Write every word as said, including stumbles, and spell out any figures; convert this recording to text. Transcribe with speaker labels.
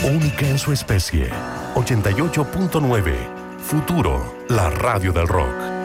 Speaker 1: única en su especie. ochenta y ocho punto nueve. Futuro, la radio del rock.